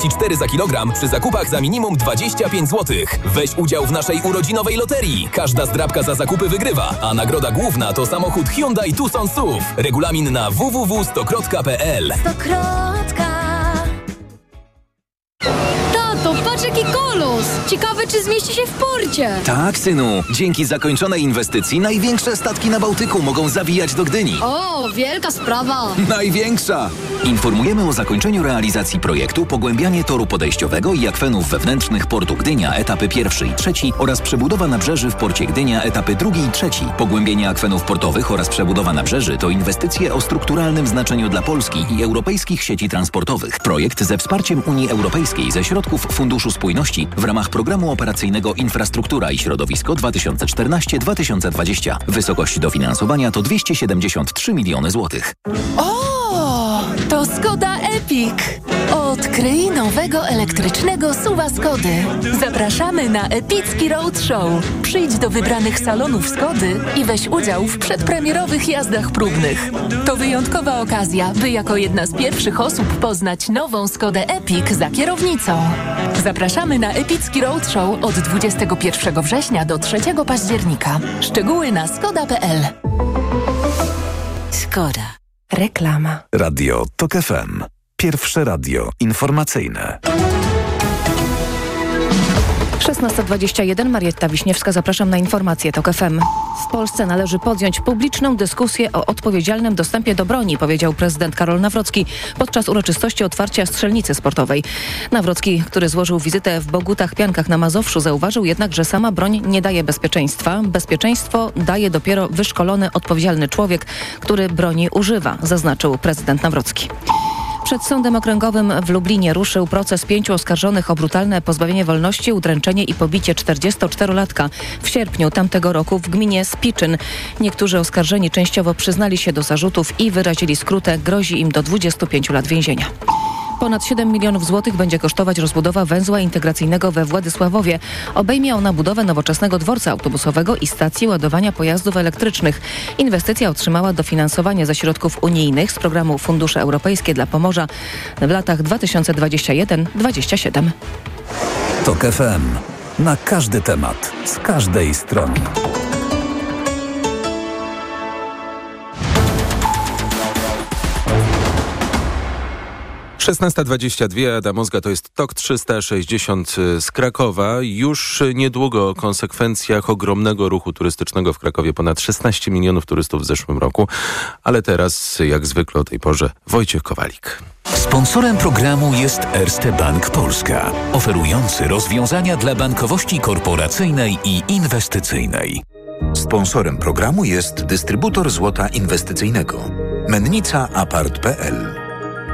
4 za kilogram przy zakupach za minimum 25 zł. Weź udział w naszej urodzinowej loterii. Każda zdrabka za zakupy wygrywa, a nagroda główna to samochód Hyundai Tucson SUV. Regulamin na www.stokrotka.pl. Tato, patrz jaki kolos! Ciekawe, czy zmieści się w porcie. Tak, synu. Dzięki zakończonej inwestycji największe statki na Bałtyku mogą zawijać do Gdyni. O, wielka sprawa. Największa! Informujemy o zakończeniu realizacji projektu pogłębianie toru podejściowego i akwenów wewnętrznych portu Gdynia, etapy 1 i 3 oraz przebudowa nabrzeży w porcie Gdynia, etapy 2 i 3. Pogłębienie akwenów portowych oraz przebudowa nabrzeży to inwestycje o strukturalnym znaczeniu dla Polski i europejskich sieci transportowych. Projekt ze wsparciem Unii Europejskiej ze środków Funduszu Spójności w ramach Programu Operacyjnego Infrastruktura i Środowisko 2014-2020. Wysokość dofinansowania to 273 miliony złotych. To Skoda Epic. Odkryj nowego elektrycznego SUV-a Skody. Zapraszamy na epicki roadshow. Przyjdź do wybranych salonów Skody i weź udział w przedpremierowych jazdach próbnych. To wyjątkowa okazja, by jako jedna z pierwszych osób poznać nową Skodę Epic za kierownicą. Zapraszamy na epicki roadshow od 21 września do 3 października. Szczegóły na skoda.pl. Skoda. Reklama. Radio TOK FM. Pierwsze radio informacyjne. 16:21, Marietta Wiśniewska, zapraszam na informacje TOK FM. W Polsce należy podjąć publiczną dyskusję o odpowiedzialnym dostępie do broni, powiedział prezydent Karol Nawrocki podczas uroczystości otwarcia strzelnicy sportowej. Nawrocki, który złożył wizytę w Bogutach-Piankach na Mazowszu, zauważył jednak, że sama broń nie daje bezpieczeństwa. Bezpieczeństwo daje dopiero wyszkolony, odpowiedzialny człowiek, który broni używa, zaznaczył prezydent Nawrocki. Przed Sądem Okręgowym w Lublinie ruszył proces 5 oskarżonych o brutalne pozbawienie wolności, udręczenie i pobicie 44-latka w sierpniu tamtego roku w gminie Spiczyn. Niektórzy oskarżeni częściowo przyznali się do zarzutów i wyrazili skrótę. Grozi im do 25 lat więzienia. Ponad 7 milionów złotych będzie kosztować rozbudowa węzła integracyjnego we Władysławowie. Obejmie ona budowę nowoczesnego dworca autobusowego i stacji ładowania pojazdów elektrycznych. Inwestycja otrzymała dofinansowanie ze środków unijnych z programu Fundusze Europejskie dla Pomorza w latach 2021-2027. TOK FM. Na każdy temat, z każdej strony. - 16:22, Adam Ozga, to jest TOK 360 z Krakowa. Już niedługo o konsekwencjach ogromnego ruchu turystycznego w Krakowie. Ponad 16 milionów turystów w zeszłym roku. Ale teraz, jak zwykle o tej porze, Wojciech Kowalik. Sponsorem programu jest Erste Bank Polska, oferujący rozwiązania dla bankowości korporacyjnej i inwestycyjnej. Sponsorem programu jest dystrybutor złota inwestycyjnego Mennica Apart.pl.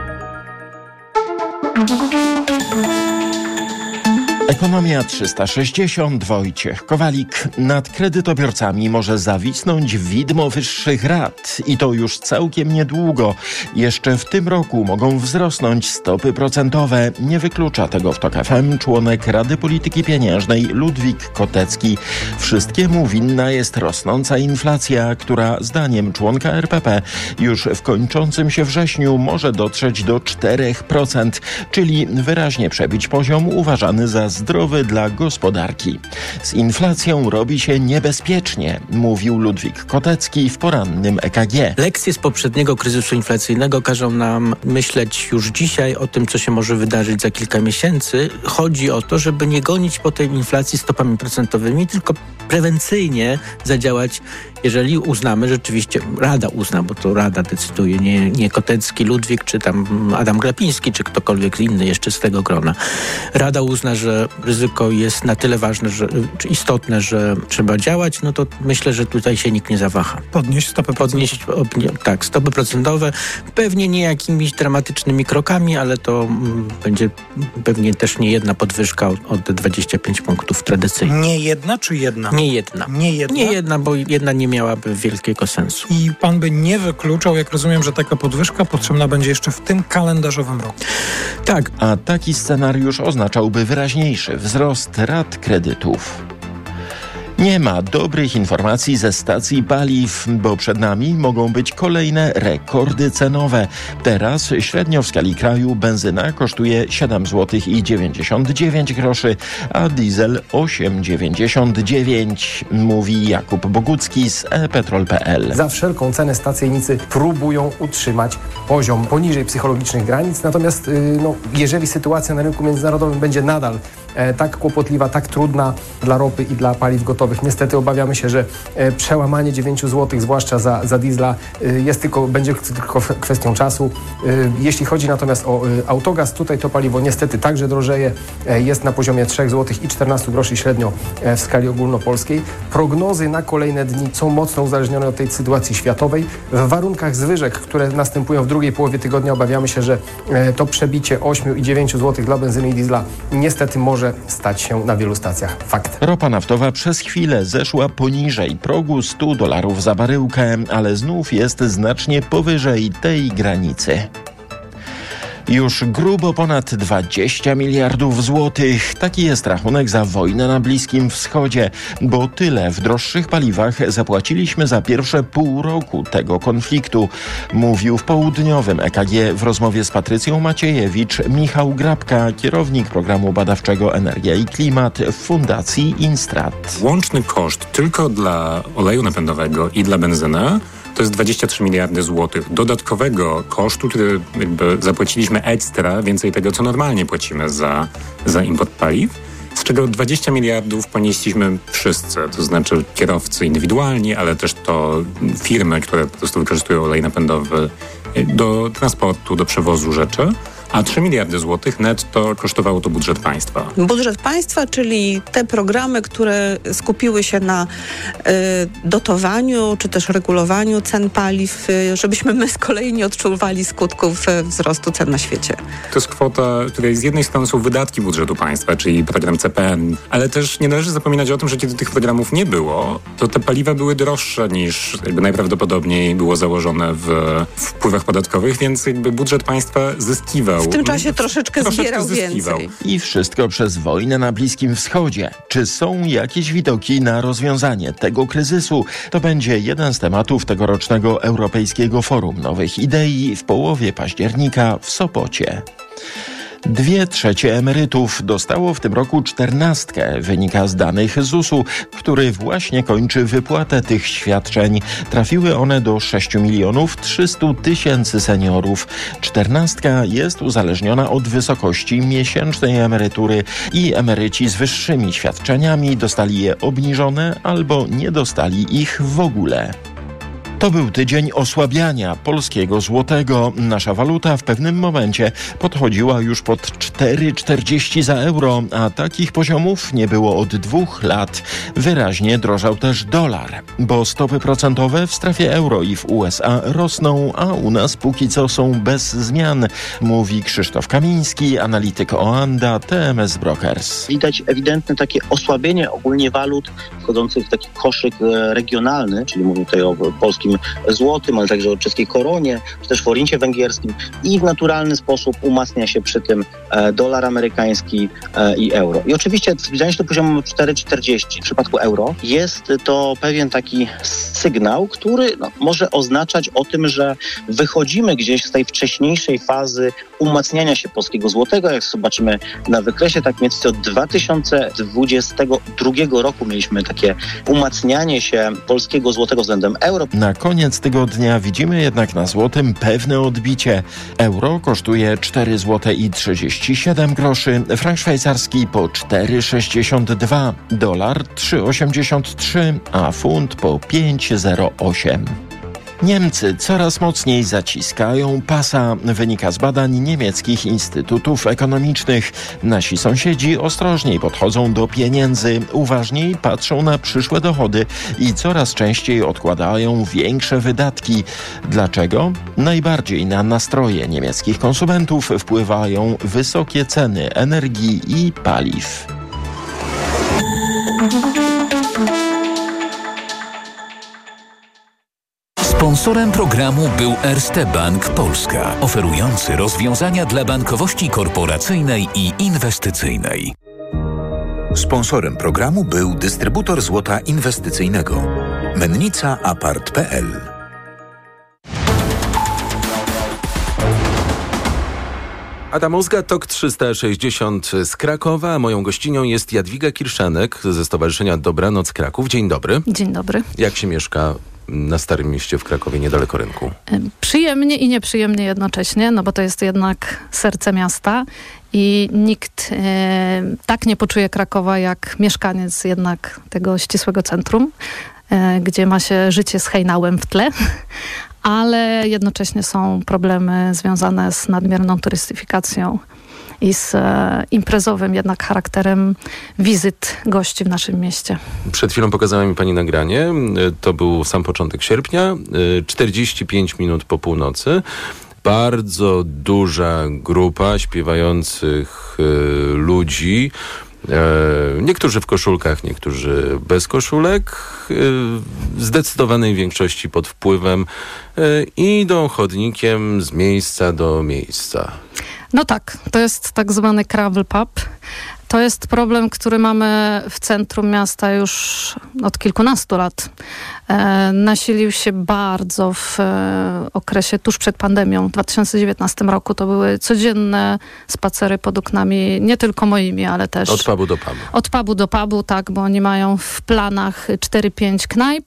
Ekonomia 360, Wojciech Kowalik. Nad kredytobiorcami może zawisnąć widmo wyższych rat i to już całkiem niedługo. Jeszcze w tym roku mogą wzrosnąć stopy procentowe. Nie wyklucza tego w TOK FM członek Rady Polityki Pieniężnej Ludwik Kotecki. Wszystkiemu winna jest rosnąca inflacja, która zdaniem członka RPP już w kończącym się wrześniu może dotrzeć do 4%, czyli wyraźnie przebić poziom uważany za zdrowy dla gospodarki. Z inflacją robi się niebezpiecznie, mówił Ludwik Kotecki w porannym EKG. Lekcje z poprzedniego kryzysu inflacyjnego każą nam myśleć już dzisiaj o tym, co się może wydarzyć za kilka miesięcy. Chodzi o to, żeby nie gonić po tej inflacji stopami procentowymi, tylko prewencyjnie zadziałać, jeżeli uznamy, rzeczywiście Rada uzna, bo to Rada decyduje, nie Kotecki, Ludwik, czy tam Adam Glapiński, czy ktokolwiek inny jeszcze z tego grona. Rada uzna, że ryzyko jest na tyle ważne, czy istotne, że trzeba działać, no to myślę, że tutaj się nikt nie zawaha. Podnieść stopy tak, stopy procentowe, pewnie nie jakimiś dramatycznymi krokami, ale to będzie pewnie też nie jedna podwyżka od 25 punktów tradycyjnie. Nie jedna czy jedna? Nie jedna. Nie jedna, bo jedna nie miałaby wielkiego sensu. I pan by nie wykluczał, jak rozumiem, że taka podwyżka potrzebna będzie jeszcze w tym kalendarzowym roku. Tak. A taki scenariusz oznaczałby wyraźniejszy wzrost rat kredytów. Nie ma dobrych informacji ze stacji paliw, bo przed nami mogą być kolejne rekordy cenowe. Teraz średnio w skali kraju benzyna kosztuje 7,99 zł, a diesel 8,99, mówi Jakub Bogucki z ePetrol.pl. Za wszelką cenę stacyjnicy próbują utrzymać poziom poniżej psychologicznych granic, natomiast jeżeli sytuacja na rynku międzynarodowym będzie nadal tak kłopotliwa, tak trudna dla ropy i dla paliw gotowych, niestety obawiamy się, że przełamanie 9 zł, zwłaszcza za diesla, będzie tylko kwestią czasu. Jeśli chodzi natomiast o autogaz, tutaj to paliwo niestety także drożeje, jest na poziomie 3 zł i 14 groszy średnio w skali ogólnopolskiej. Prognozy na kolejne dni są mocno uzależnione od tej sytuacji światowej. W warunkach zwyżek, które następują w drugiej połowie tygodnia, obawiamy się, że to przebicie 8 i 9 zł dla benzyny i diesla niestety może stać się na wielu stacjach. Fakt. Ropa naftowa przez chwilę zeszła poniżej progu $100 za baryłkę, ale znów jest znacznie powyżej tej granicy. Już grubo ponad 20 miliardów złotych. Taki jest rachunek za wojnę na Bliskim Wschodzie, bo tyle w droższych paliwach zapłaciliśmy za pierwsze pół roku tego konfliktu, mówił w południowym EKG w rozmowie z Patrycją Maciejewicz Michał Grabka, kierownik programu badawczego Energia i Klimat w Fundacji Instrat. Łączny koszt tylko dla oleju napędowego i dla benzyny to jest 23 miliardy złotych dodatkowego kosztu, który jakby zapłaciliśmy ekstra, więcej tego, co normalnie płacimy za import paliw, z czego 20 miliardów ponieśliśmy wszyscy, to znaczy kierowcy indywidualni, ale też to firmy, które po prostu wykorzystują olej napędowy do transportu, do przewozu rzeczy. A 3 miliardy złotych netto kosztowało to budżet państwa. Budżet państwa, czyli te programy, które skupiły się na dotowaniu czy też regulowaniu cen paliw, żebyśmy my z kolei nie odczuwali skutków wzrostu cen na świecie. To jest kwota, której z jednej strony są wydatki budżetu państwa, czyli program CPN, ale też nie należy zapominać o tym, że kiedy tych programów nie było, to te paliwa były droższe niż najprawdopodobniej było założone w wpływach podatkowych, więc budżet państwa zyskiwał. W tym czasie troszeczkę zbierał więcej. I wszystko przez wojnę na Bliskim Wschodzie. Czy są jakieś widoki na rozwiązanie tego kryzysu? To będzie jeden z tematów tegorocznego Europejskiego Forum Nowych Idei w połowie października w Sopocie. 2/3 emerytów dostało w tym roku 14, wynika z danych ZUS-u, który właśnie kończy wypłatę tych świadczeń. Trafiły one do 6 300 000 seniorów. 14 jest uzależniona od wysokości miesięcznej emerytury i emeryci z wyższymi świadczeniami dostali je obniżone albo nie dostali ich w ogóle. To był tydzień osłabiania polskiego złotego. Nasza waluta w pewnym momencie podchodziła już pod 4,40 za euro, a takich poziomów nie było od 2 lat. Wyraźnie drożał też dolar, bo stopy procentowe w strefie euro i w USA rosną, a u nas póki co są bez zmian, mówi Krzysztof Kamiński, analityk Oanda, TMS Brokers. Widać ewidentne takie osłabienie ogólnie walut wchodzących w taki koszyk regionalny, czyli mówię tutaj o polskim złotym, ale także o czeskiej koronie, czy też forincie węgierskim i w naturalny sposób umacnia się przy tym dolar amerykański i euro. I oczywiście zbliżanie się do poziomu 4,40 w przypadku euro jest to pewien taki sygnał, który może oznaczać o tym, że wychodzimy gdzieś z tej wcześniejszej fazy umacniania się polskiego złotego. Jak zobaczymy na wykresie, tak mniej więcej od 2022 roku mieliśmy takie umacnianie się polskiego złotego względem euro. Na koniec tygodnia widzimy jednak na złotym pewne odbicie. Euro kosztuje 4,37 zł, frank szwajcarski po 4,62, dolar 3,83, a funt po 5,08. Niemcy coraz mocniej zaciskają pasa, wynika z badań niemieckich instytutów ekonomicznych. Nasi sąsiedzi ostrożniej podchodzą do pieniędzy, uważniej patrzą na przyszłe dochody i coraz częściej odkładają większe wydatki. Dlaczego? Najbardziej na nastroje niemieckich konsumentów wpływają wysokie ceny energii i paliw. Sponsorem programu był Erste Bank Polska, oferujący rozwiązania dla bankowości korporacyjnej i inwestycyjnej. Sponsorem programu był dystrybutor złota inwestycyjnego. Mennica Apart.pl. Adam Ozga, TOK 360 z Krakowa, a moją gościnią jest Jadwiga Kirszanek ze Stowarzyszenia Dobranoc Kraków. Dzień dobry. Dzień dobry. Jak się mieszka na Starym Mieście w Krakowie, niedaleko rynku? Przyjemnie i nieprzyjemnie jednocześnie, no bo to jest jednak serce miasta i nikt tak nie poczuje Krakowa jak mieszkaniec jednak tego ścisłego centrum, gdzie ma się życie z hejnałem w tle. Ale jednocześnie są problemy związane z nadmierną turystyfikacją i z imprezowym jednak charakterem wizyt gości w naszym mieście. Przed chwilą pokazała mi pani nagranie. To był sam początek sierpnia, 45 minut po północy. Bardzo duża grupa śpiewających ludzi. Niektórzy w koszulkach, niektórzy bez koszulek. W zdecydowanej większości pod wpływem idą chodnikiem z miejsca do miejsca. No tak, to jest tak zwany gravel pub. To jest problem, który mamy w centrum miasta już od kilkunastu lat. Nasilił się bardzo w okresie tuż przed pandemią. W 2019 roku to były codzienne spacery pod oknami, nie tylko moimi, ale też... Od pubu do pubu. Od pubu do pubu, tak, bo oni mają w planach 4-5 knajp.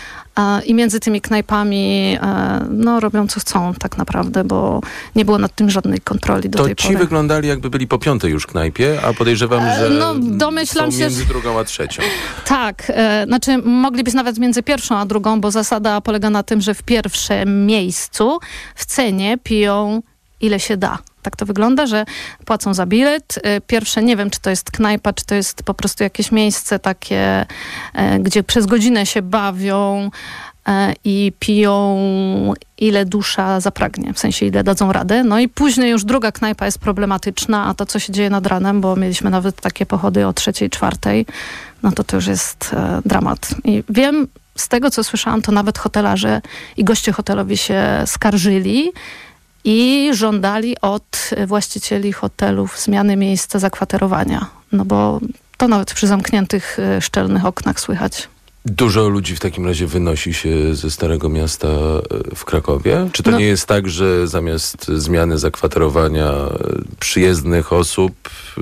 I między tymi knajpami robią co chcą tak naprawdę, bo nie było nad tym żadnej kontroli do tej pory. To ci wyglądali jakby byli po piątej już knajpie, a podejrzewam, że domyślam są się, między drugą a trzecią. Tak, znaczy mogli być nawet między pierwszą a drugą, bo zasada polega na tym, że w pierwszym miejscu w cenie piją ile się da. Tak to wygląda, że płacą za bilet. Pierwsze, nie wiem, czy to jest knajpa, czy to jest po prostu jakieś miejsce takie, gdzie przez godzinę się bawią i piją ile dusza zapragnie, w sensie ile dadzą radę. No i później już druga knajpa jest problematyczna, a to, co się dzieje nad ranem, bo mieliśmy nawet takie pochody o 3:00, 4:00, no to już jest dramat. I wiem, z tego, co słyszałam, to nawet hotelarze i goście hotelowi się skarżyli i żądali od właścicieli hotelów zmiany miejsca zakwaterowania. No bo to nawet przy zamkniętych, szczelnych oknach słychać. Dużo ludzi w takim razie wynosi się ze Starego Miasta w Krakowie? Czy to nie jest tak, że zamiast zmiany zakwaterowania przyjezdnych osób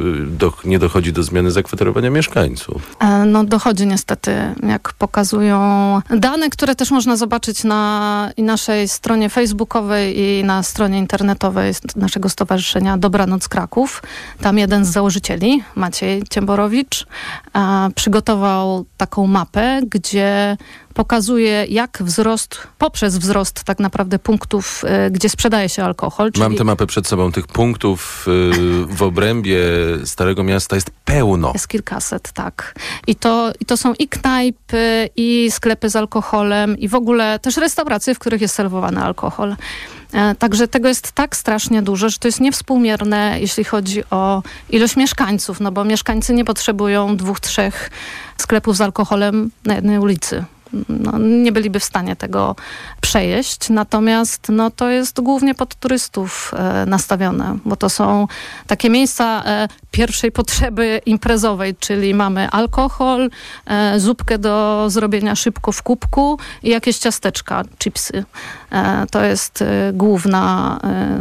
nie dochodzi do zmiany zakwaterowania mieszkańców? No dochodzi niestety, jak pokazują dane, które też można zobaczyć na naszej stronie facebookowej i na stronie internetowej naszego stowarzyszenia Dobranoc Kraków. Tam jeden z założycieli, Maciej Ciemborowicz, przygotował taką mapę, gdzie pokazuje, jak poprzez wzrost tak naprawdę punktów, gdzie sprzedaje się alkohol. Mam tę mapę przed sobą. Tych punktów w obrębie Starego Miasta jest pełno. Jest kilkaset, tak. I to są i knajpy, i sklepy z alkoholem, i w ogóle też restauracje, w których jest serwowany alkohol. Także tego jest tak strasznie dużo, że to jest niewspółmierne, jeśli chodzi o ilość mieszkańców, no bo mieszkańcy nie potrzebują 2-3 sklepów z alkoholem na jednej ulicy. No, nie byliby w stanie tego przejeść, natomiast to jest głównie pod turystów nastawione, bo to są takie miejsca pierwszej potrzeby imprezowej, czyli mamy alkohol, zupkę do zrobienia szybko w kubku i jakieś ciasteczka, chipsy. To jest główna...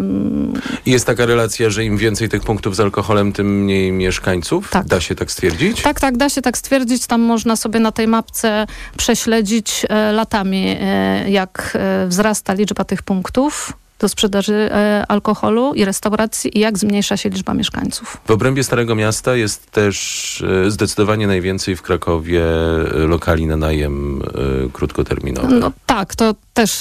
Jest taka relacja, że im więcej tych punktów z alkoholem, tym mniej mieszkańców? Tak. Da się tak stwierdzić? Tak, da się tak stwierdzić. Tam można sobie na tej mapce prześledzić latami, jak wzrasta liczba tych punktów do sprzedaży alkoholu i restauracji i jak zmniejsza się liczba mieszkańców. W obrębie Starego Miasta jest też zdecydowanie najwięcej w Krakowie lokali na najem krótkoterminowy. No tak, to też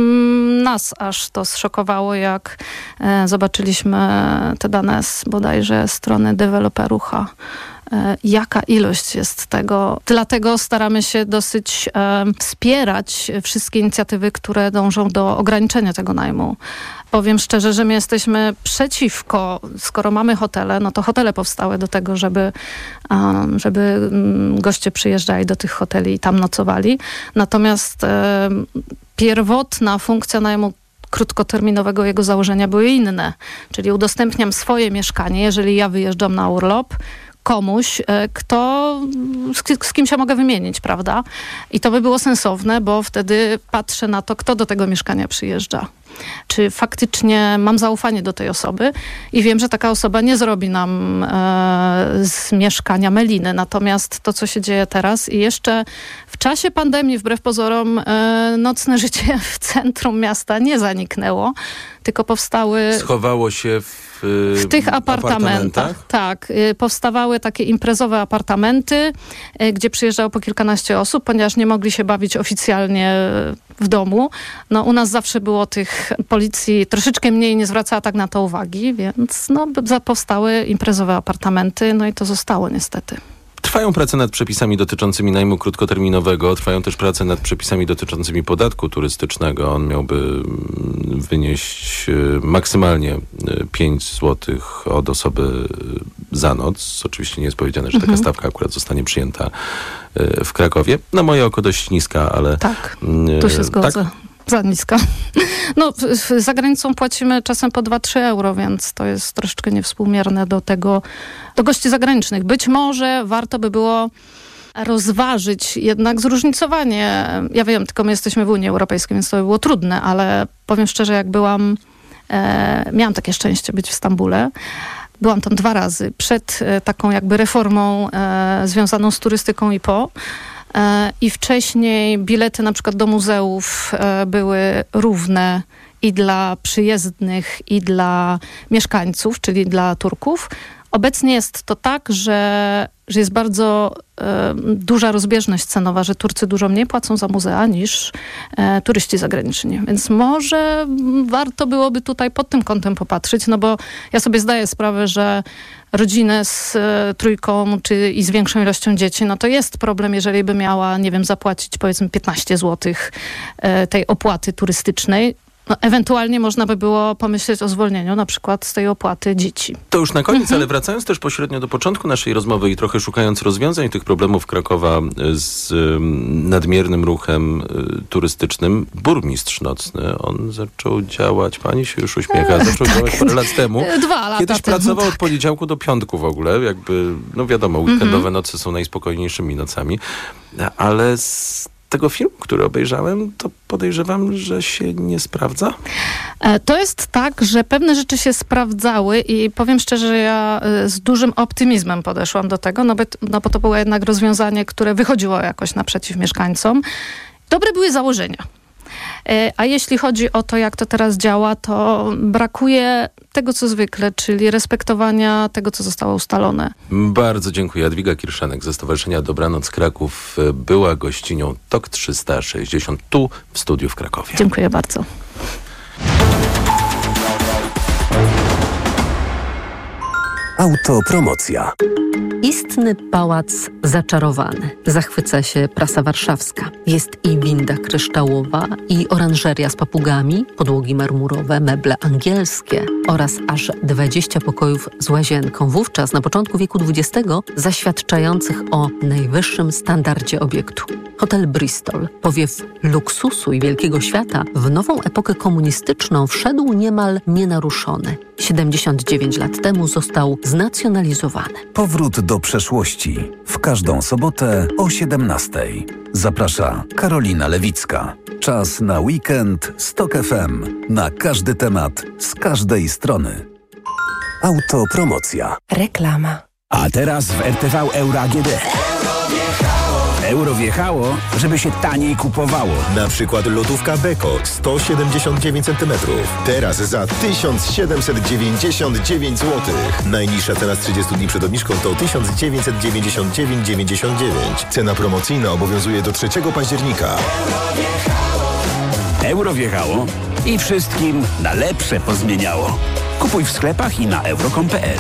nas aż to zszokowało, jak zobaczyliśmy te dane z bodajże strony deweloperucha. Jaka ilość jest tego. Dlatego staramy się dosyć wspierać wszystkie inicjatywy, które dążą do ograniczenia tego najmu. Powiem szczerze, że my jesteśmy przeciwko, skoro mamy hotele, no to hotele powstały do tego, żeby goście przyjeżdżali do tych hoteli i tam nocowali. Natomiast pierwotna funkcja najmu krótkoterminowego jego założenia były inne. Czyli udostępniam swoje mieszkanie, jeżeli ja wyjeżdżam na urlop, komuś, kto kogo, z kim się mogę wymienić, prawda? I to by było sensowne, bo wtedy patrzę na to, kto do tego mieszkania przyjeżdża. Czy faktycznie mam zaufanie do tej osoby i wiem, że taka osoba nie zrobi nam z mieszkania meliny. Natomiast to, co się dzieje teraz i jeszcze w czasie pandemii, wbrew pozorom, nocne życie w centrum miasta nie zaniknęło, tylko powstały... Schowało się w tych apartamentach. Tak. Powstawały takie imprezowe apartamenty, gdzie przyjeżdżało po kilkanaście osób, ponieważ nie mogli się bawić oficjalnie w domu. No, u nas zawsze było tych policji troszeczkę mniej, nie zwracała tak na to uwagi, więc powstały imprezowe apartamenty, no i to zostało niestety. Trwają prace nad przepisami dotyczącymi najmu krótkoterminowego, trwają też prace nad przepisami dotyczącymi podatku turystycznego. On miałby wynieść maksymalnie 5 zł od osoby za noc. Oczywiście nie jest powiedziane, że taka stawka akurat zostanie przyjęta w Krakowie. Na moje oko dość niska, ale... Tak, tu się zgodzę. Tak? Za niska. No, za granicą płacimy czasem po 2-3 euro, więc to jest troszeczkę niewspółmierne do gości zagranicznych. Być może warto by było rozważyć jednak zróżnicowanie. Ja wiem, tylko my jesteśmy w Unii Europejskiej, więc to by było trudne, ale powiem szczerze, jak miałam takie szczęście być w Stambule. Byłam tam 2 razy. Przed taką jakby reformą związaną z turystyką i po. I wcześniej bilety na przykład do muzeów były równe i dla przyjezdnych, i dla mieszkańców, czyli dla Turków. Obecnie jest to tak, że jest bardzo duża rozbieżność cenowa, że Turcy dużo mniej płacą za muzea niż turyści zagraniczni. Więc może warto byłoby tutaj pod tym kątem popatrzeć, no bo ja sobie zdaję sprawę, że rodzinę z trójką i z większą ilością dzieci, no to jest problem, jeżeli by miała, nie wiem, zapłacić powiedzmy 15 zł tej opłaty turystycznej. No, ewentualnie można by było pomyśleć o zwolnieniu na przykład z tej opłaty dzieci. To już na koniec, ale wracając też pośrednio do początku naszej rozmowy i trochę szukając rozwiązań tych problemów Krakowa z nadmiernym ruchem turystycznym, burmistrz nocny, on zaczął działać, pani się już uśmiecha, zaczął działać parę lat temu. 2 lata Kiedyś temu, pracował od poniedziałku do piątku w ogóle, jakby, no wiadomo, weekendowe noce są najspokojniejszymi nocami, ale z tego filmu, który obejrzałem, to podejrzewam, że się nie sprawdza? To jest tak, że pewne rzeczy się sprawdzały i powiem szczerze, że ja z dużym optymizmem podeszłam do tego, no bo to było jednak rozwiązanie, które wychodziło jakoś naprzeciw mieszkańcom. Dobre były założenia. A jeśli chodzi o to, jak to teraz działa, to brakuje tego, co zwykle, czyli respektowania tego, co zostało ustalone. Bardzo dziękuję. Jadwiga Kirszenek ze Stowarzyszenia Dobranoc Kraków była gościnią TOK 360 tu w studiu w Krakowie. Dziękuję bardzo. Autopromocja. Istny pałac zaczarowany. Zachwyca się prasa warszawska. Jest i winda kryształowa, i oranżeria z papugami, podłogi marmurowe, meble angielskie oraz aż 20 pokojów z łazienką. Wówczas, na początku wieku XX, zaświadczających o najwyższym standardzie obiektu. Hotel Bristol, powiew luksusu i wielkiego świata, w nową epokę komunistyczną wszedł niemal nienaruszony. 79 lat temu został znacjonalizowany. Powrót do przeszłości. W każdą sobotę o 17:00. Zaprasza Karolina Lewicka. Czas na weekend z TOK FM. Na każdy temat, z każdej strony. Autopromocja. Reklama. A teraz w RTV Euro AGD. Euro wjechało, żeby się taniej kupowało. Na przykład lodówka Beko 179 cm. Teraz za 1799 zł. Najniższa cena z 30 dni przed obniżką to 1999,99. Cena promocyjna obowiązuje do 3 października. Euro wjechało i wszystkim na lepsze pozmieniało. Kupuj w sklepach i na euro.com.pl.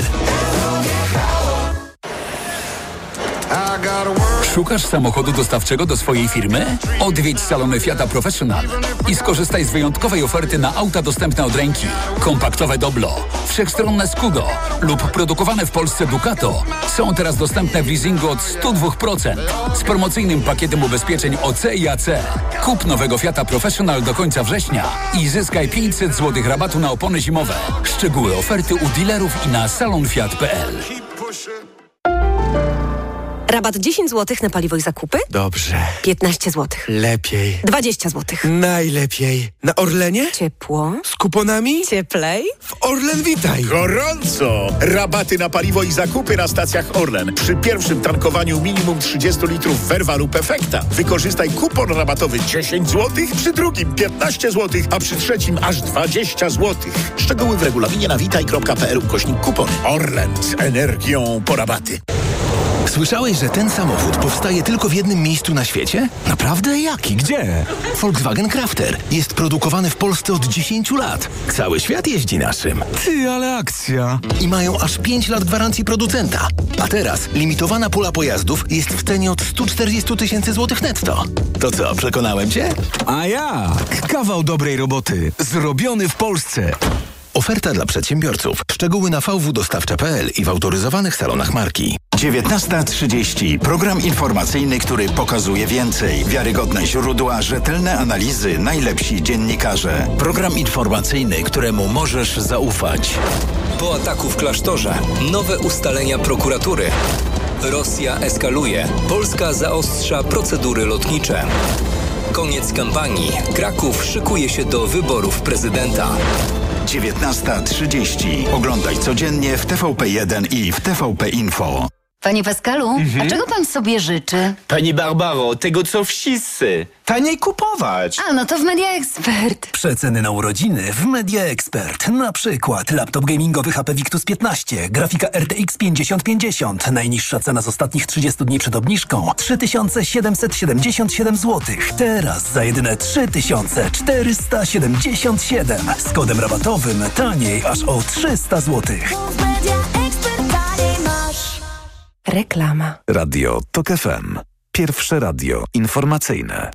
Szukasz samochodu dostawczego do swojej firmy? Odwiedź salony Fiata Professional i skorzystaj z wyjątkowej oferty na auta dostępne od ręki. Kompaktowe Doblo, wszechstronne Skudo lub produkowane w Polsce Ducato są teraz dostępne w leasingu od 102% z promocyjnym pakietem ubezpieczeń OC i AC. Kup nowego Fiata Professional do końca września i zyskaj 500 zł rabatu na opony zimowe. Szczegóły oferty u dealerów i na salonfiat.pl. Rabat 10 zł na paliwo i zakupy? Dobrze. 15 zł. Lepiej. 20 zł. Najlepiej. Na Orlenie? Ciepło. Z kuponami? Cieplej. W Orlen Witaj. Gorąco! Rabaty na paliwo i zakupy na stacjach Orlen. Przy pierwszym tankowaniu minimum 30 litrów Verva lub Efekta wykorzystaj kupon rabatowy 10 zł, przy drugim 15 zł, a przy trzecim aż 20 zł. Szczegóły w regulaminie na witaj.pl/kupony. Orlen z energią po rabaty. Słyszałeś, że ten samochód powstaje tylko w jednym miejscu na świecie? Naprawdę? Jaki? Gdzie? Volkswagen Crafter. Jest produkowany w Polsce od 10 lat. Cały świat jeździ naszym. Ty, ale akcja. I mają aż 5 lat gwarancji producenta. A teraz limitowana pula pojazdów jest w cenie od 140 000 złotych netto. To co, przekonałem cię? A jak? Kawał dobrej roboty. Zrobiony w Polsce. Oferta dla przedsiębiorców. Szczegóły na vwdostawcza.pl i w autoryzowanych salonach marki. 19:30. Program informacyjny, który pokazuje więcej. Wiarygodne źródła, rzetelne analizy, najlepsi dziennikarze. Program informacyjny, któremu możesz zaufać. Po ataku w klasztorze. Nowe ustalenia prokuratury. Rosja eskaluje. Polska zaostrza procedury lotnicze. Koniec kampanii. Kraków szykuje się do wyborów prezydenta. 19:30. Oglądaj codziennie w TVP1 i w TVP Info. Panie Pascalu, a czego pan sobie życzy? Pani Barbaro, tego co wszyscy. Taniej kupować. A, no to w Media Expert. Przeceny na urodziny w Media Expert. Na przykład laptop gamingowy HP Victus 15, grafika RTX 5050. Najniższa cena z ostatnich 30 dni przed obniżką 3777 zł. Teraz za jedyne 3477. Z kodem rabatowym taniej aż o 300 zł. Reklama. Radio TOK FM. Pierwsze radio informacyjne.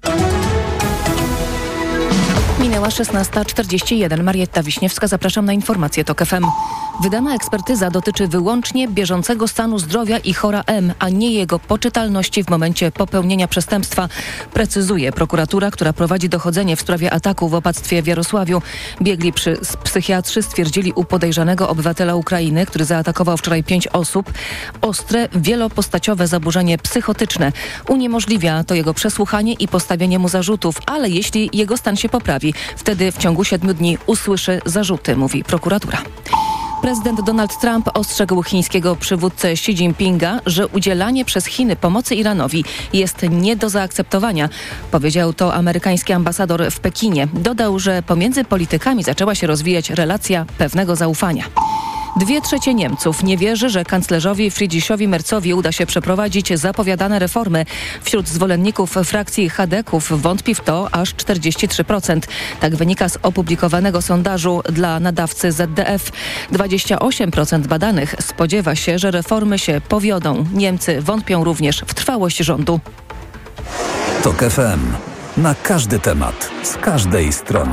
Minęła 16:41. Marietta Wiśniewska, zapraszam na informacje TOK FM. Wydana ekspertyza dotyczy wyłącznie bieżącego stanu zdrowia i chora M, a nie jego poczytalności w momencie popełnienia przestępstwa, precyzuje prokuratura, która prowadzi dochodzenie w sprawie ataku w opactwie w Jarosławiu. Biegli psychiatrzy stwierdzili u podejrzanego obywatela Ukrainy, który zaatakował wczoraj 5 osób, ostre, wielopostaciowe zaburzenie psychotyczne. Uniemożliwia to jego przesłuchanie i postawienie mu zarzutów, ale jeśli jego stan się poprawi, wtedy w ciągu 7 dni usłyszy zarzuty, mówi prokuratura. Prezydent Donald Trump ostrzegł chińskiego przywódcę Xi Jinpinga, że udzielanie przez Chiny pomocy Iranowi jest nie do zaakceptowania. Powiedział to amerykański ambasador w Pekinie. Dodał, że pomiędzy politykami zaczęła się rozwijać relacja pewnego zaufania. 2/3 Niemców nie wierzy, że kanclerzowi Friedrichowi Merzowi uda się przeprowadzić zapowiadane reformy. Wśród zwolenników frakcji chadeków wątpi w to aż 43%. Tak wynika z opublikowanego sondażu dla nadawcy ZDF. 28% badanych spodziewa się, że reformy się powiodą. Niemcy wątpią również w trwałość rządu. TOK FM. Na każdy temat, z każdej strony.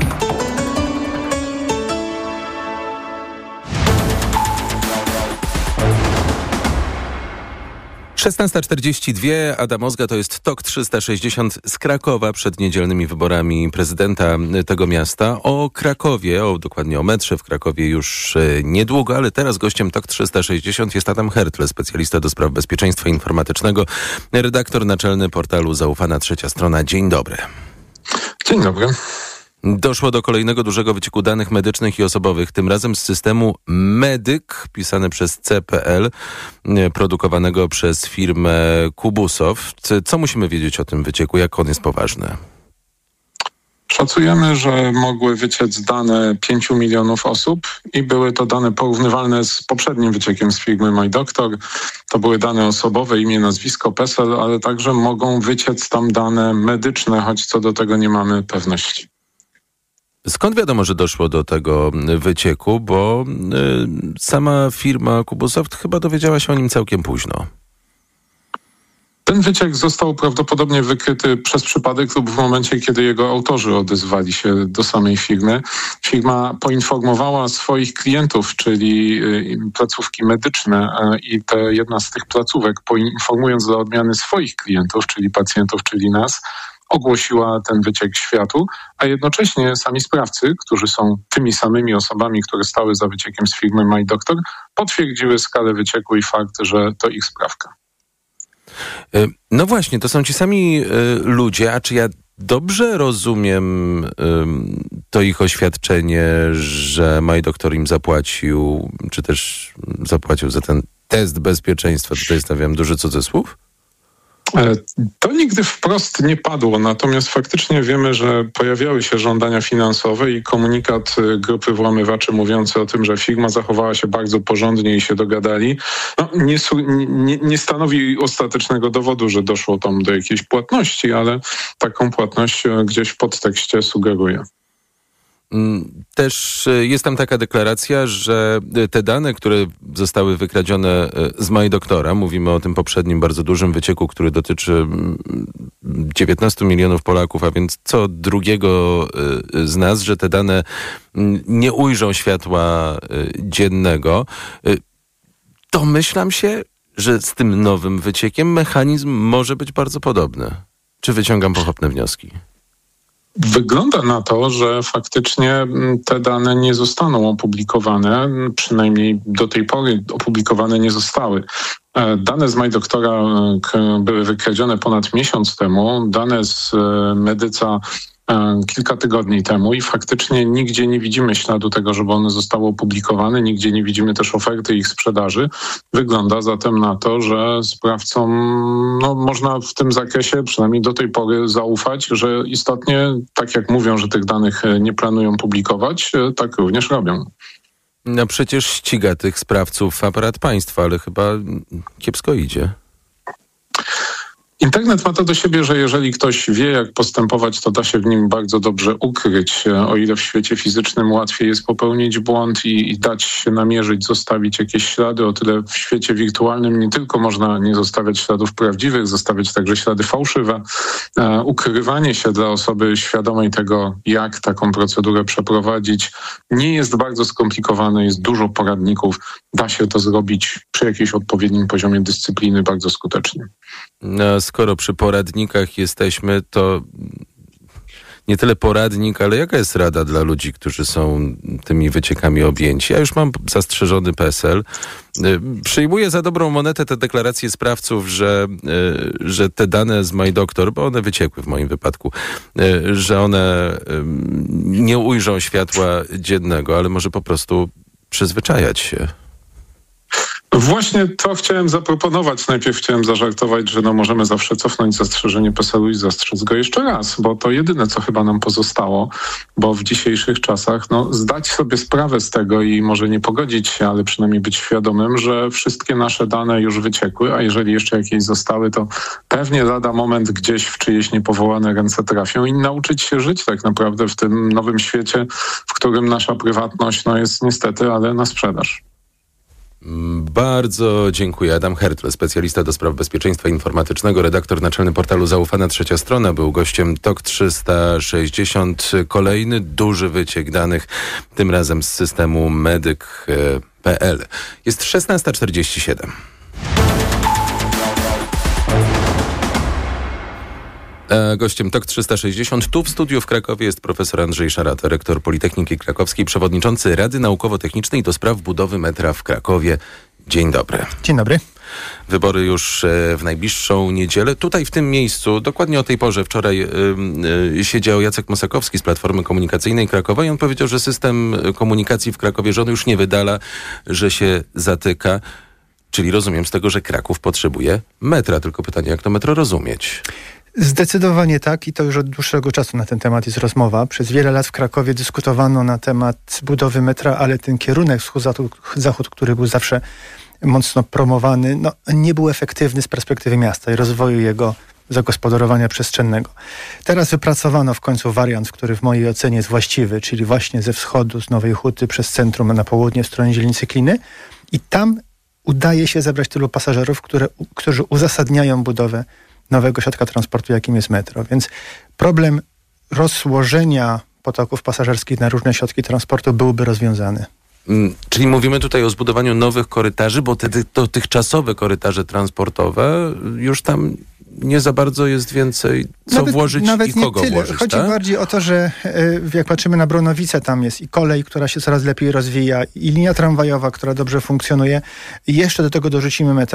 Szesnasta 42. Ada Mozga, to jest TOK 360 z Krakowa przed niedzielnymi wyborami prezydenta tego miasta. O Krakowie, dokładnie o metrze w Krakowie już niedługo, ale teraz gościem TOK 360 jest Adam Hertle, specjalista do spraw bezpieczeństwa informatycznego, redaktor naczelny portalu Zaufana Trzecia Strona. Dzień dobry. Dzień dobry. Doszło do kolejnego dużego wycieku danych medycznych i osobowych, tym razem z systemu Medyk, pisany przez CPL, produkowanego przez firmę Kubusoft. Co musimy wiedzieć o tym wycieku? Jak on jest poważny? Szacujemy, że mogły wyciec dane 5 milionów osób i były to dane porównywalne z poprzednim wyciekiem z firmy MyDoctor. To były dane osobowe, imię, nazwisko, PESEL, ale także mogą wyciec tam dane medyczne, choć co do tego nie mamy pewności. Skąd wiadomo, że doszło do tego wycieku? Bo sama firma Kubusoft chyba dowiedziała się o nim całkiem późno. Ten wyciek został prawdopodobnie wykryty przez przypadek lub w momencie, kiedy jego autorzy odezwali się do samej firmy. Firma poinformowała swoich klientów, czyli placówki medyczne i jedna z tych placówek, poinformując dla odmiany swoich klientów, czyli pacjentów, czyli nas, ogłosiła ten wyciek światu, a jednocześnie sami sprawcy, którzy są tymi samymi osobami, które stały za wyciekiem z firmy MyDoctor, potwierdziły skalę wycieku i fakt, że to ich sprawka. No właśnie, to są ci sami ludzie, a czy ja dobrze rozumiem to ich oświadczenie, że MyDoktor im zapłacił, czy też zapłacił za ten test bezpieczeństwa? Tutaj stawiam duży cudzysłów. To nigdy wprost nie padło, natomiast faktycznie wiemy, że pojawiały się żądania finansowe i komunikat grupy włamywaczy mówiący o tym, że firma zachowała się bardzo porządnie i się dogadali, nie stanowi ostatecznego dowodu, że doszło tam do jakiejś płatności, ale taką płatność gdzieś w podtekście sugeruje. Też jest tam taka deklaracja, że te dane, które zostały wykradzione z MyDoktora, mówimy o tym poprzednim bardzo dużym wycieku, który dotyczy 19 milionów Polaków, a więc co drugiego z nas, że te dane nie ujrzą światła dziennego. Domyślam się, że z tym nowym wyciekiem mechanizm może być bardzo podobny. Czy wyciągam pochopne wnioski? Wygląda na to, że faktycznie te dane nie zostaną opublikowane, przynajmniej do tej pory opublikowane nie zostały. Dane z MyDoktora były wykradzione ponad miesiąc temu, dane z Medyca kilka tygodni temu i faktycznie nigdzie nie widzimy śladu tego, żeby one zostały opublikowane, nigdzie nie widzimy też oferty ich sprzedaży. Wygląda zatem na to, że sprawcom można w tym zakresie przynajmniej do tej pory zaufać, że istotnie, tak jak mówią, że tych danych nie planują publikować, tak również robią. No przecież ściga tych sprawców aparat państwa, ale chyba kiepsko idzie. Internet ma to do siebie, że jeżeli ktoś wie, jak postępować, to da się w nim bardzo dobrze ukryć. O ile w świecie fizycznym łatwiej jest popełnić błąd i dać się namierzyć, zostawić jakieś ślady, o tyle w świecie wirtualnym nie tylko można nie zostawiać śladów prawdziwych, zostawiać także ślady fałszywe. Ukrywanie się dla osoby świadomej tego, jak taką procedurę przeprowadzić, nie jest bardzo skomplikowane, jest dużo poradników. Da się to zrobić przy jakimś odpowiednim poziomie dyscypliny bardzo skutecznie. Skoro przy poradnikach jesteśmy, to nie tyle poradnik, ale jaka jest rada dla ludzi, którzy są tymi wyciekami objęci? Ja już mam zastrzeżony PESEL. Przyjmuję za dobrą monetę te deklaracje sprawców, że te dane z MyDoktor, bo one wyciekły w moim wypadku, że one nie ujrzą światła dziennego, ale może po prostu przyzwyczajać się. Właśnie to chciałem zaproponować. Najpierw chciałem zażartować, że możemy zawsze cofnąć zastrzeżenie PESEL-u i zastrzec go jeszcze raz, bo to jedyne, co chyba nam pozostało, bo w dzisiejszych czasach zdać sobie sprawę z tego i może nie pogodzić się, ale przynajmniej być świadomym, że wszystkie nasze dane już wyciekły, a jeżeli jeszcze jakieś zostały, to pewnie lada moment gdzieś w czyjeś niepowołane ręce trafią i nauczyć się żyć tak naprawdę w tym nowym świecie, w którym nasza prywatność jest niestety, ale na sprzedaż. Bardzo dziękuję. Adam Hertle, specjalista do spraw bezpieczeństwa informatycznego, redaktor naczelny portalu Zaufana Trzecia Strona, był gościem TOK 360. Kolejny duży wyciek danych, tym razem z systemu medyk.pl. Jest 16:47. Gościem TOK 360 tu w studiu w Krakowie jest profesor Andrzej Szarata, rektor Politechniki Krakowskiej, przewodniczący Rady Naukowo-Technicznej do spraw budowy metra w Krakowie. Dzień dobry. Dzień dobry. Wybory już w najbliższą niedzielę. Tutaj w tym miejscu, dokładnie o tej porze wczoraj siedział Jacek Mosakowski z Platformy Komunikacyjnej Krakowa i on powiedział, że system komunikacji w Krakowie, że on już nie wydala, że się zatyka. Czyli rozumiem z tego, że Kraków potrzebuje metra. Tylko pytanie, jak to metro rozumieć? Zdecydowanie tak i to już od dłuższego czasu na ten temat jest rozmowa. Przez wiele lat w Krakowie dyskutowano na temat budowy metra, ale ten kierunek wschód-zachód, który był zawsze mocno promowany, nie był efektywny z perspektywy miasta i rozwoju jego zagospodarowania przestrzennego. Teraz wypracowano w końcu wariant, który w mojej ocenie jest właściwy, czyli właśnie ze wschodu, z Nowej Huty przez centrum na południe w stronę dzielnicy Kliny i tam udaje się zebrać tylu pasażerów, którzy uzasadniają budowę nowego środka transportu, jakim jest metro. Więc problem rozłożenia potoków pasażerskich na różne środki transportu byłby rozwiązany. Czyli mówimy tutaj o zbudowaniu nowych korytarzy, bo te dotychczasowe korytarze transportowe już tam nie za bardzo jest więcej co włożyć i kogo włożyć. Chodzi tak? bardziej o to, że jak patrzymy na Bronowice, tam jest i kolej, która się coraz lepiej rozwija, i linia tramwajowa, która dobrze funkcjonuje. I jeszcze do tego dorzucimy metro.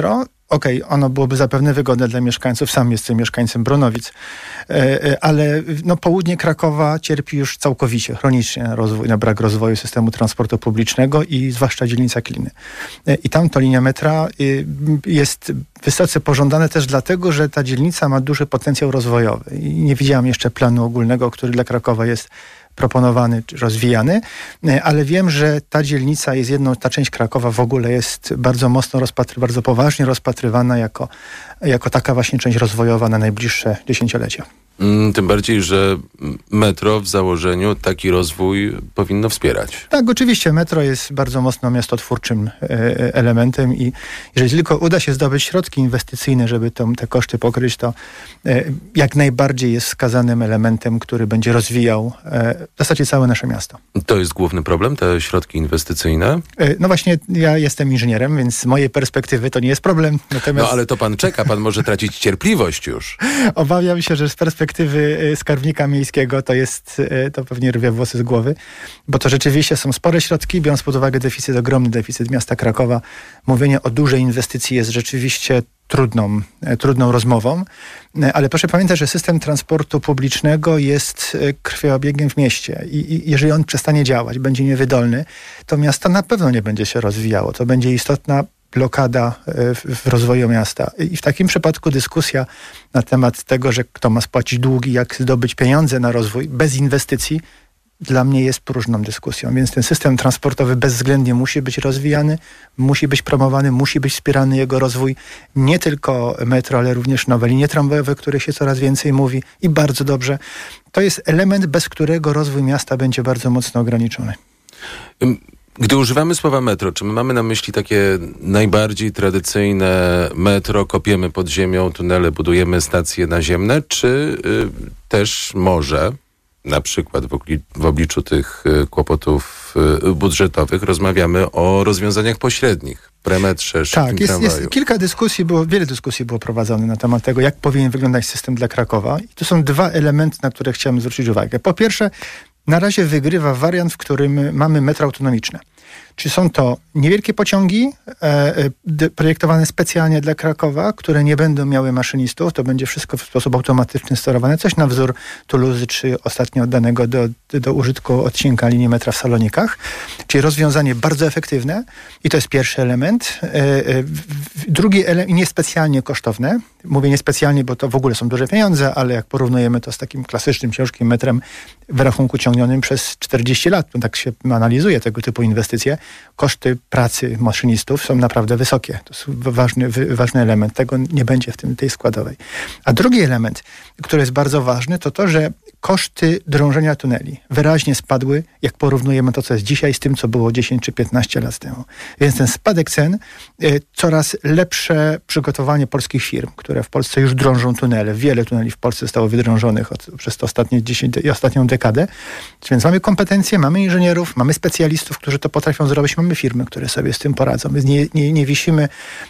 ono byłoby zapewne wygodne dla mieszkańców. Sam jestem mieszkańcem Bronowic, ale południe Krakowa cierpi już całkowicie, chronicznie na brak rozwoju systemu transportu publicznego i zwłaszcza dzielnica Kliny. I tam to linia metra jest wysoce pożądane też dlatego, że ta dzielnica ma duży potencjał rozwojowy. I nie widziałam jeszcze planu ogólnego, który dla Krakowa jest proponowany czy rozwijany, ale wiem, że ta dzielnica jest ta część Krakowa w ogóle jest bardzo mocno bardzo poważnie rozpatrywana jako taka właśnie część rozwojowa na najbliższe dziesięciolecia. Tym bardziej, że metro w założeniu taki rozwój powinno wspierać. Tak, oczywiście. Metro jest bardzo mocno miastotwórczym elementem i jeżeli tylko uda się zdobyć środki inwestycyjne, żeby te koszty pokryć, to jak najbardziej jest wskazanym elementem, który będzie rozwijał w zasadzie całe nasze miasto. To jest główny problem, te środki inwestycyjne? No właśnie, ja jestem inżynierem, więc z mojej perspektywy to nie jest problem. Natomiast... No ale to pan czeka, pan może tracić cierpliwość już. Obawiam się, że z perspektywy skarbnika miejskiego to pewnie rwie włosy z głowy, bo to rzeczywiście są spore środki, biorąc pod uwagę ogromny deficyt miasta Krakowa. Mówienie o dużej inwestycji jest rzeczywiście trudną rozmową, ale proszę pamiętać, że system transportu publicznego jest krwiobiegiem w mieście i jeżeli on przestanie działać, będzie niewydolny, to miasto na pewno nie będzie się rozwijało. To będzie istotna blokada w rozwoju miasta. I w takim przypadku dyskusja na temat tego, że kto ma spłacić długi, jak zdobyć pieniądze na rozwój bez inwestycji, dla mnie jest próżną dyskusją. Więc ten system transportowy bezwzględnie musi być rozwijany, musi być promowany, musi być wspierany jego rozwój. Nie tylko metro, ale również nowe linie tramwajowe, o których się coraz więcej mówi i bardzo dobrze. To jest element, bez którego rozwój miasta będzie bardzo mocno ograniczony. Gdy używamy słowa metro, czy my mamy na myśli takie najbardziej tradycyjne metro, kopiemy pod ziemią tunele, budujemy stacje naziemne, czy też może, na przykład w obliczu tych kłopotów budżetowych, rozmawiamy o rozwiązaniach pośrednich, premetrze, szybkim tramwaju? Wiele dyskusji było prowadzone na temat tego, jak powinien wyglądać system dla Krakowa. I tu są dwa elementy, na które chciałem zwrócić uwagę. Po pierwsze, na razie wygrywa wariant, w którym mamy metro autonomiczne. Czy są to niewielkie pociągi projektowane specjalnie dla Krakowa, które nie będą miały maszynistów, to będzie wszystko w sposób automatyczny sterowane, coś na wzór Toulouse, czy ostatnio oddanego do użytku odcinka linii metra w Salonikach. Czyli rozwiązanie bardzo efektywne i to jest pierwszy element. Drugi element, niespecjalnie kosztowne. Mówię niespecjalnie, bo to w ogóle są duże pieniądze, ale jak porównujemy to z takim klasycznym, ciężkim metrem w rachunku ciągnionym przez 40 lat, to tak się analizuje tego typu inwestycje, koszty pracy maszynistów są naprawdę wysokie. To jest ważny element. Tego nie będzie w tej składowej. A drugi element, który jest bardzo ważny, to to, że koszty drążenia tuneli wyraźnie spadły, jak porównujemy to, co jest dzisiaj z tym, co było 10 czy 15 lat temu. Więc ten spadek cen, coraz lepsze przygotowanie polskich firm, które w Polsce już drążą tunele. Wiele tuneli w Polsce zostało wydrążonych przez te ostatnią dekadę. Więc mamy kompetencje, mamy inżynierów, mamy specjalistów, którzy to potrafią zrobić, mamy firmy, które sobie z tym poradzą. Więc nie wisimy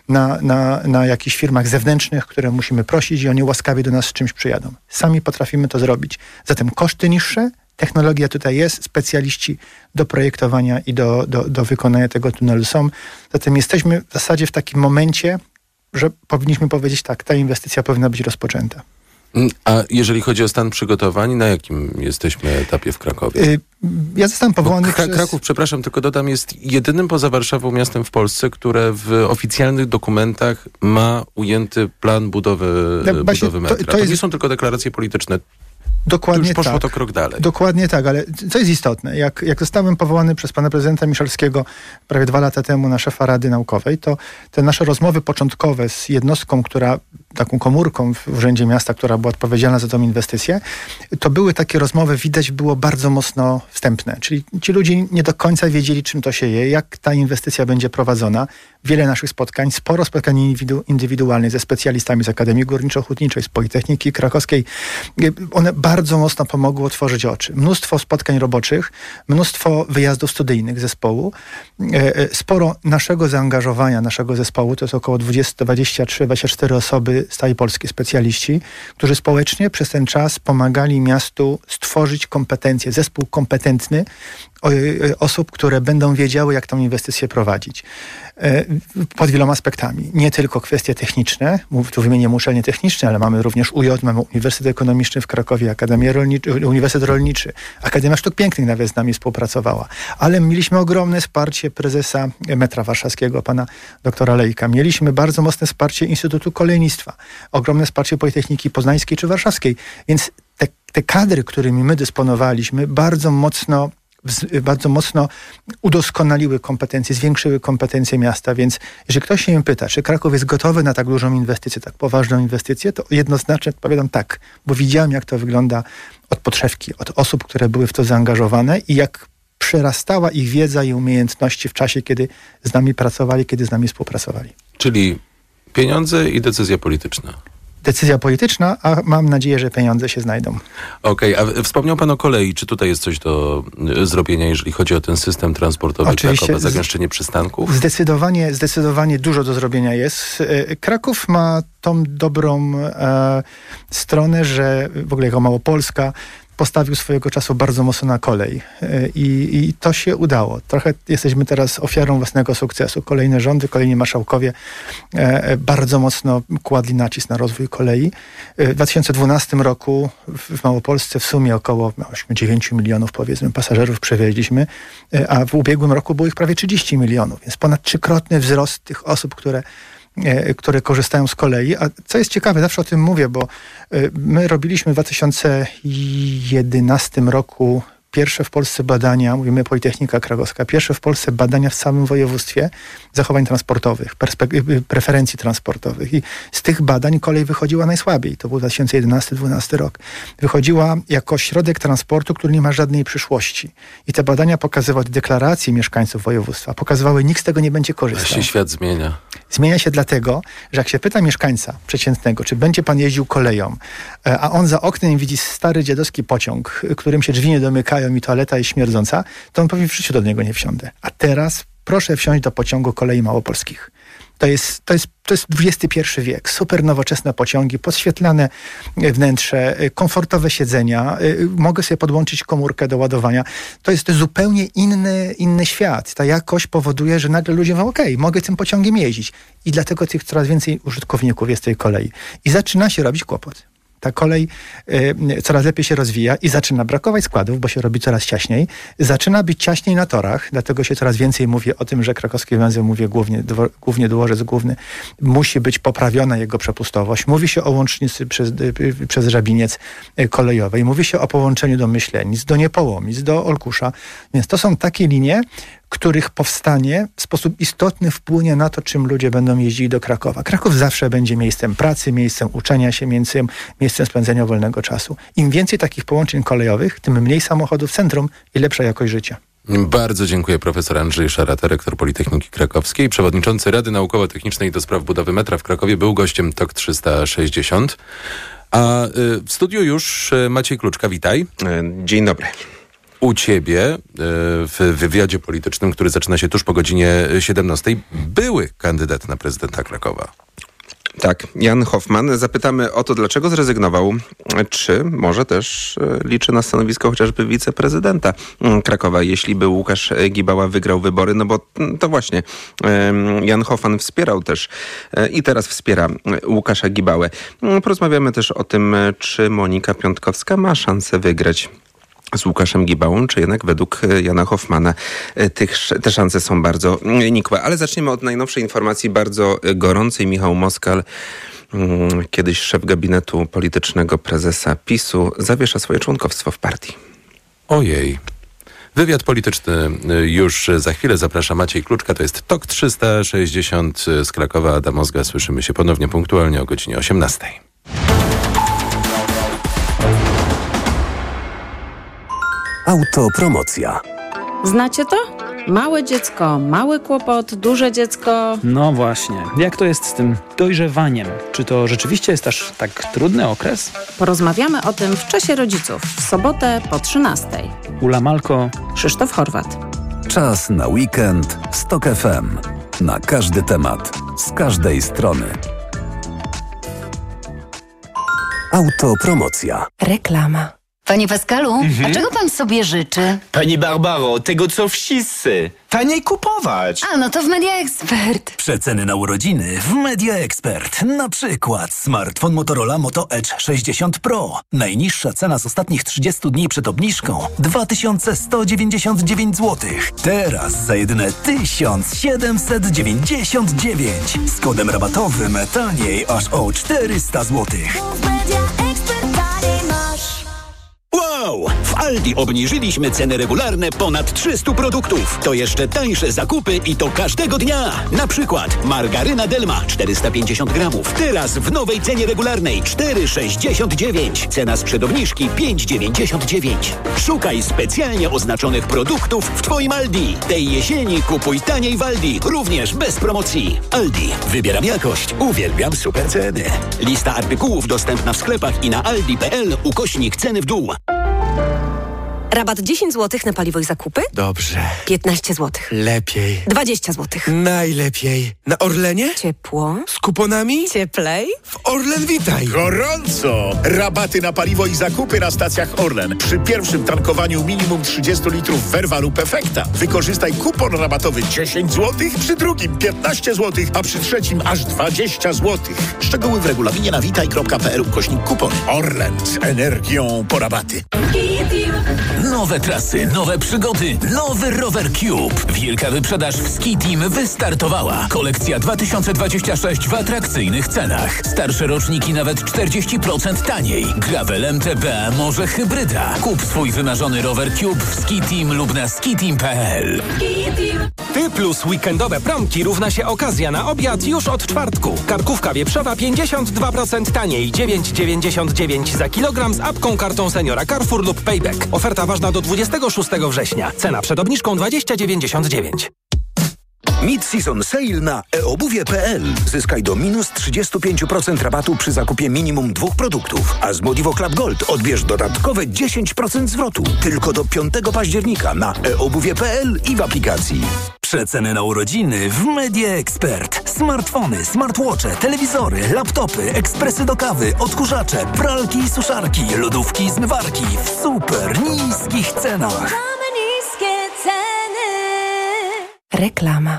na jakichś firmach zewnętrznych, które musimy prosić i oni łaskawie do nas z czymś przyjadą. Sami potrafimy to zrobić. Zatem koszty niższe, technologia tutaj jest, specjaliści do projektowania i do wykonania tego tunelu są. Zatem jesteśmy w zasadzie w takim momencie, że powinniśmy powiedzieć tak, ta inwestycja powinna być rozpoczęta. A jeżeli chodzi o stan przygotowań, na jakim jesteśmy etapie w Krakowie? Ja zostałem powołany Kraków, przepraszam, tylko dodam, jest jedynym poza Warszawą miastem w Polsce, które w oficjalnych dokumentach ma ujęty plan budowy metra. To nie są tylko deklaracje polityczne. Dokładnie już poszło tak. to krok dalej. Dokładnie tak, ale co jest istotne, jak zostałem powołany przez pana prezydenta Miszalskiego prawie 2 lata temu na szefa Rady Naukowej, to te nasze rozmowy początkowe z jednostką, taką komórką w Urzędzie Miasta, która była odpowiedzialna za tą inwestycję, to były takie rozmowy, widać było bardzo mocno wstępne. Czyli ci ludzie nie do końca wiedzieli, czym to się je, jak ta inwestycja będzie prowadzona. Wiele naszych spotkań, sporo spotkań indywidualnych ze specjalistami z Akademii Górniczo-Hutniczej, z Politechniki Krakowskiej. One bardzo mocno pomogły otworzyć oczy. Mnóstwo spotkań roboczych, mnóstwo wyjazdów studyjnych zespołu. Sporo naszego zaangażowania, naszego zespołu, to jest około 23-24 osoby z całej Polski, specjaliści, którzy społecznie przez ten czas pomagali miastu stworzyć kompetencje, zespół kompetentny osób, które będą wiedziały, jak tą inwestycję prowadzić. pod wieloma aspektami. Nie tylko kwestie techniczne, tu wymienię uczelnie techniczne, ale mamy również UJ, mamy Uniwersytet Ekonomiczny w Krakowie, Uniwersytet Rolniczy, Akademia Sztuk Pięknych nawet z nami współpracowała. Ale mieliśmy ogromne wsparcie prezesa Metra Warszawskiego, pana doktora Lejka. Mieliśmy bardzo mocne wsparcie Instytutu Kolejnictwa, ogromne wsparcie Politechniki Poznańskiej czy Warszawskiej. Więc te kadry, którymi my dysponowaliśmy, bardzo mocno udoskonaliły kompetencje, zwiększyły kompetencje miasta, więc jeżeli ktoś się mnie pyta, czy Kraków jest gotowy na tak dużą inwestycję, tak poważną inwestycję, to jednoznacznie odpowiadam tak, bo widziałem, jak to wygląda od podszewki, od osób, które były w to zaangażowane i jak przerastała ich wiedza i umiejętności w czasie, kiedy z nami pracowali, kiedy z nami współpracowali. Czyli pieniądze i decyzja polityczna. Decyzja polityczna, a mam nadzieję, że pieniądze się znajdą. Okej, a wspomniał pan o kolei. Czy tutaj jest coś do zrobienia, jeżeli chodzi o ten system transportowy Krakowa, zagęszczenie przystanków? Zdecydowanie dużo do zrobienia jest. Kraków ma tą dobrą stronę, że w ogóle jako Małopolska postawił swojego czasu bardzo mocno na kolej i to się udało. Trochę jesteśmy teraz ofiarą własnego sukcesu. Kolejne rządy, kolejni marszałkowie bardzo mocno kładli nacisk na rozwój kolei. W 2012 roku w Małopolsce w sumie około 8-9 milionów powiedzmy pasażerów przewieźliśmy, a w ubiegłym roku było ich prawie 30 milionów, więc ponad trzykrotny wzrost tych osób, które korzystają z kolei. A co jest ciekawe, zawsze o tym mówię, bo my robiliśmy w 2011 roku pierwsze w Polsce badania, mówimy Politechnika Krakowska, pierwsze w Polsce badania w całym województwie zachowań transportowych, preferencji transportowych. I z tych badań kolej wychodziła najsłabiej. To był 2011-2012 rok. Wychodziła jako środek transportu, który nie ma żadnej przyszłości. I te badania pokazywały, deklaracje mieszkańców województwa pokazywały, nikt z tego nie będzie korzystał. Się świat zmienia. Zmienia się dlatego, że jak się pyta mieszkańca przeciętnego, czy będzie pan jeździł koleją, a on za oknem widzi stary dziadowski pociąg, którym się drzwi nie domykają i toaleta jest śmierdząca, to on powie, w życiu do niego nie wsiądę. A teraz proszę wsiąść do pociągu kolei małopolskich. To jest XXI wiek. Super nowoczesne pociągi, podświetlane wnętrze, komfortowe siedzenia. Mogę sobie podłączyć komórkę do ładowania. To jest zupełnie inny świat. Ta jakość powoduje, że nagle ludzie mówią, okej, mogę tym pociągiem jeździć. I dlatego tych coraz więcej użytkowników jest tej kolei. I zaczyna się robić kłopot. Ta kolej coraz lepiej się rozwija i zaczyna brakować składów, bo się robi coraz ciaśniej. Zaczyna być ciaśniej na torach, dlatego się coraz więcej mówi o tym, że krakowski węzeł, mówię głównie dworzec główny, musi być poprawiona jego przepustowość. Mówi się o łącznicy przez Żabiniec kolejowej. Mówi się o połączeniu do Myślenic, do Niepołomic, do Olkusza. Więc to są takie linie, których powstanie w sposób istotny wpłynie na to, czym ludzie będą jeździli do Krakowa. Kraków zawsze będzie miejscem pracy, miejscem uczenia się, miejscem spędzenia wolnego czasu. Im więcej takich połączeń kolejowych, tym mniej samochodów w centrum i lepsza jakość życia. Bardzo dziękuję. Profesor Andrzej Szarata, rektor Politechniki Krakowskiej, przewodniczący Rady Naukowo-Technicznej do spraw budowy metra w Krakowie, był gościem TOK 360. A w studiu już Maciej Kluczka, witaj. Dzień dobry. U ciebie w wywiadzie politycznym, który zaczyna się tuż po godzinie 17, były kandydat na prezydenta Krakowa. Tak, Jan Hoffman. Zapytamy o to, dlaczego zrezygnował, czy może też liczy na stanowisko chociażby wiceprezydenta Krakowa, jeśli by Łukasz Gibała wygrał wybory, no bo to właśnie Jan Hoffman wspierał też i teraz wspiera Łukasza Gibałę. Porozmawiamy też o tym, czy Monika Piątkowska ma szansę wygrać z Łukaszem Gibałą, czy jednak według Jana Hoffmana te szanse są bardzo nikłe. Ale zaczniemy od najnowszej informacji, bardzo gorącej. Michał Moskal, kiedyś szef gabinetu politycznego prezesa PiS-u, zawiesza swoje członkostwo w partii. Ojej. Wywiad polityczny już za chwilę. Zaprasza Maciej Kluczka. To jest TOK 360 z Krakowa. Adam Ozga. Słyszymy się ponownie punktualnie o godzinie 18. Autopromocja. Znacie to? Małe dziecko, mały kłopot, duże dziecko. No właśnie. Jak to jest z tym dojrzewaniem? Czy to rzeczywiście jest aż tak trudny okres? Porozmawiamy o tym w Czasie Rodziców. W sobotę po 13:00. Ula Malko. Krzysztof Horwat. Czas na weekend z TOK FM. Na każdy temat, z każdej strony. Autopromocja. Reklama. W Panie Pascalu, a czego pan sobie życzy? Pani Barbaro, tego co wszyscy. Taniej kupować. A, no to w Media Expert. Przeceny na urodziny w Media Expert. Na przykład smartfon Motorola Moto Edge 60 Pro. Najniższa cena z ostatnich 30 dni przed obniżką 2199 zł. Teraz za jedyne 1799. Z kodem rabatowym taniej aż o 400 zł. Wow! W Aldi obniżyliśmy ceny regularne ponad 300 produktów. To jeszcze tańsze zakupy i to każdego dnia. Na przykład margaryna Delma 450 gramów. Teraz w nowej cenie regularnej 4,69. Cena sprzed obniżki 5,99. Szukaj specjalnie oznaczonych produktów w Twoim Aldi. Tej jesieni kupuj taniej w Aldi, również bez promocji. Aldi. Wybieram jakość. Uwielbiam super ceny. Lista artykułów dostępna w sklepach i na aldi.pl/ceny w dół. Rabat 10 zł na paliwo i zakupy? Dobrze. 15 zł. Lepiej. 20 zł. Najlepiej. Na Orlenie? Ciepło. Z kuponami? Cieplej. W Orlen Witaj. Gorąco! Rabaty na paliwo i zakupy na stacjach Orlen. Przy pierwszym tankowaniu minimum 30 litrów Verva lub Effekta. Wykorzystaj kupon rabatowy 10 zł, przy drugim 15 zł, a przy trzecim aż 20 zł. Szczegóły w regulaminie na witaj.pl/kupon. Orlen z energią po rabaty. Nowe trasy, nowe przygody, nowy Rower Cube. Wielka wyprzedaż w Ski Team wystartowała. Kolekcja 2026 w atrakcyjnych cenach. Starsze roczniki nawet 40% taniej. Gravel MTB, może hybryda. Kup swój wymarzony Rower Cube w Ski Team lub na skiteam.pl. Ty plus weekendowe promki równa się okazja na obiad już od czwartku. Karkówka wieprzowa 52% taniej, 9,99 za kilogram z apką, kartą seniora Carrefour lub Payback. Oferta ważna do 26 września. Cena przed obniżką 20,99. Mid-season sale na eobuwie.pl. Zyskaj do minus 35% rabatu przy zakupie minimum 2 produktów. A z Modivo Club Gold odbierz dodatkowe 10% zwrotu. Tylko do 5 października na eobuwie.pl i w aplikacji. Przeceny na urodziny w Media Expert. Smartfony, smartwatche, telewizory, laptopy, ekspresy do kawy, odkurzacze, pralki i suszarki, lodówki i zmywarki w super niskich cenach. Mamy niskie ceny. Reklama.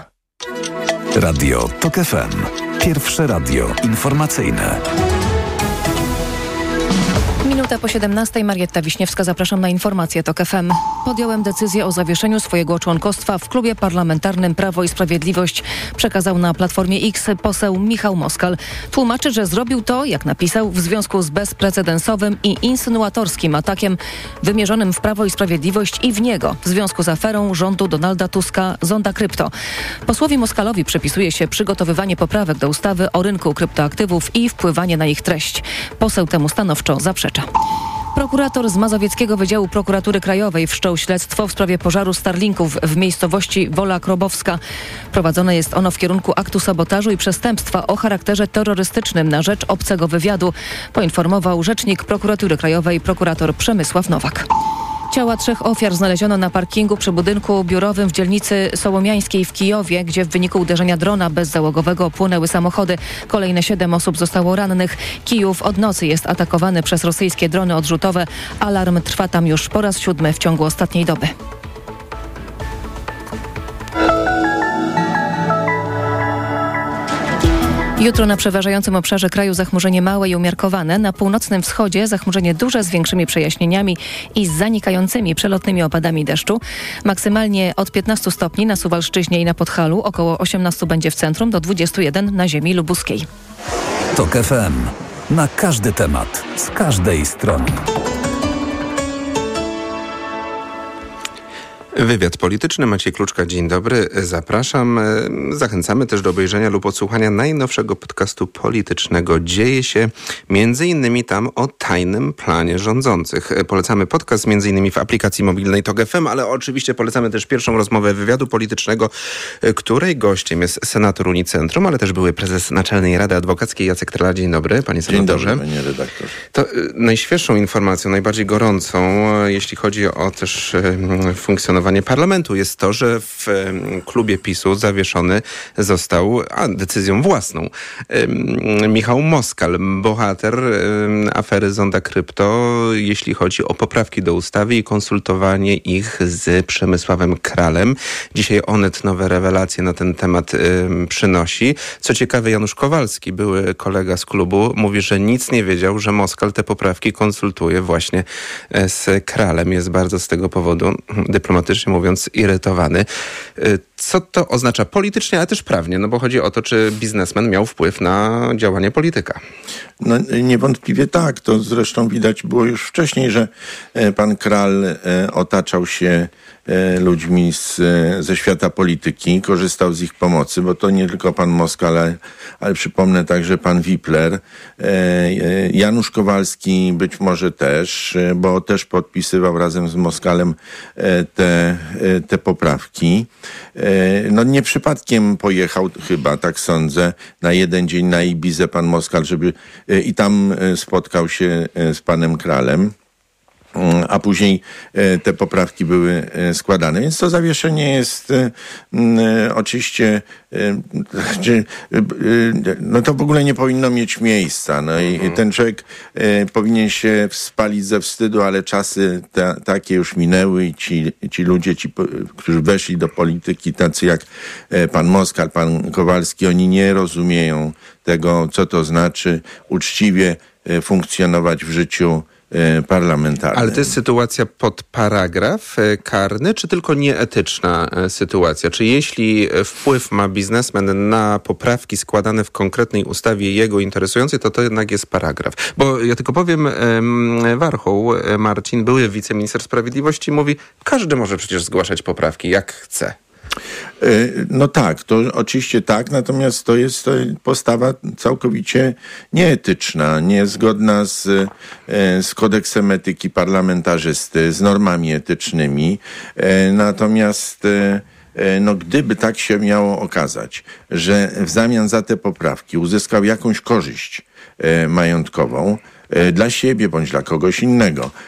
Radio TOK FM. Pierwsze radio informacyjne. Minuta po 17. Marietta Wiśniewska, zapraszam na informacje TOK FM. Podjąłem decyzję o zawieszeniu swojego członkostwa w klubie parlamentarnym Prawo i Sprawiedliwość, przekazał na Platformie X poseł Michał Moskal. Tłumaczy, że zrobił to, jak napisał, w związku z bezprecedensowym i insynuatorskim atakiem wymierzonym w Prawo i Sprawiedliwość i w niego w związku z aferą rządu Donalda Tuska Zonda Krypto. Posłowi Moskalowi przypisuje się przygotowywanie poprawek do ustawy o rynku kryptoaktywów i wpływanie na ich treść. Poseł temu stanowczo zaprzecza. Prokurator z Mazowieckiego Wydziału Prokuratury Krajowej wszczął śledztwo w sprawie pożaru Starlinków w miejscowości Wola Krobowska. Prowadzone jest ono w kierunku aktu sabotażu i przestępstwa o charakterze terrorystycznym na rzecz obcego wywiadu, poinformował rzecznik Prokuratury Krajowej prokurator Przemysław Nowak. Ciała 3 ofiar znaleziono na parkingu przy budynku biurowym w dzielnicy Sołomiańskiej w Kijowie, gdzie w wyniku uderzenia drona bezzałogowego płonęły samochody. Kolejne 7 osób zostało rannych. Kijów od nocy jest atakowany przez rosyjskie drony odrzutowe. Alarm trwa tam już po raz 7 w ciągu ostatniej doby. Jutro na przeważającym obszarze kraju zachmurzenie małe i umiarkowane. Na północnym wschodzie zachmurzenie duże z większymi przejaśnieniami i z zanikającymi przelotnymi opadami deszczu. Maksymalnie od 15 stopni na Suwalszczyźnie i na Podhalu, około 18 będzie w centrum, do 21 na ziemi lubuskiej. TOK FM. Na każdy temat, z każdej strony. Wywiad polityczny. Maciej Kluczka, dzień dobry. Zapraszam. Zachęcamy też do obejrzenia lub odsłuchania najnowszego podcastu politycznego. Dzieje się m.in. tam o tajnym planie rządzących. Polecamy podcast m.in. w aplikacji mobilnej TOK FM, ale oczywiście polecamy też pierwszą rozmowę wywiadu politycznego, której gościem jest senator Unicentrum, ale też były prezes Naczelnej Rady Adwokackiej Jacek Trela. Dzień dobry, panie senatorze. Dzień dobry, panie redaktorze. To najświeższą informacją, najbardziej gorącą, jeśli chodzi o też funkcjonowanie funkcjonowanie parlamentu, jest to, że w klubie PiS-u zawieszony został decyzją własną Michał Moskal, bohater afery Zonda Krypto, jeśli chodzi o poprawki do ustawy i konsultowanie ich z Przemysławem Kralem. Dzisiaj Onet nowe rewelacje na ten temat przynosi. Co ciekawe, Janusz Kowalski, były kolega z klubu, mówi, że nic nie wiedział, że Moskal te poprawki konsultuje właśnie z Kralem. Jest bardzo z tego powodu, dyplomatycznie mówiąc, irytowany. Co to oznacza politycznie, ale też prawnie? No bo chodzi o to, czy biznesmen miał wpływ na działanie polityka. No, niewątpliwie tak. To zresztą widać było już wcześniej, że pan Kral otaczał się ludźmi ze świata polityki, korzystał z ich pomocy, bo to nie tylko pan Moskal, ale przypomnę także pan Wipler, Janusz Kowalski być może też, bo też podpisywał razem z Moskalem te poprawki. No nie przypadkiem pojechał chyba, tak sądzę, na jeden dzień na Ibizę pan Moskal, żeby i tam spotkał się z panem Kralem, a później te poprawki były składane. Więc to zawieszenie jest oczywiście, no to w ogóle nie powinno mieć miejsca. No i ten człowiek powinien się spalić ze wstydu, ale czasy takie już minęły i ci ludzie, którzy weszli do polityki, tacy jak pan Moskal, pan Kowalski, oni nie rozumieją tego, co to znaczy uczciwie funkcjonować w życiu parlamentarnym. Ale to jest sytuacja pod paragraf karny, czy tylko nieetyczna sytuacja? Czy jeśli wpływ ma biznesmen na poprawki składane w konkretnej ustawie jego interesującej, to jednak jest paragraf? Bo ja tylko powiem, Warchoł, Marcin, były wiceminister sprawiedliwości, mówi, każdy może przecież zgłaszać poprawki, jak chce. No tak, to oczywiście tak, natomiast to jest postawa całkowicie nieetyczna, niezgodna z kodeksem etyki parlamentarzysty, z normami etycznymi. Natomiast no, gdyby tak się miało okazać, że w zamian za te poprawki uzyskał jakąś korzyść majątkową dla siebie bądź dla kogoś innego,